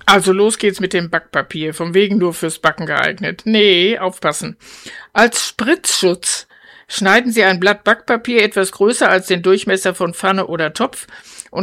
Also los geht's mit dem Backpapier, vom wegen nur fürs Backen geeignet. Nee, aufpassen. Als Spritzschutz schneiden Sie ein Blatt Backpapier etwas größer als den Durchmesser von Pfanne oder Topf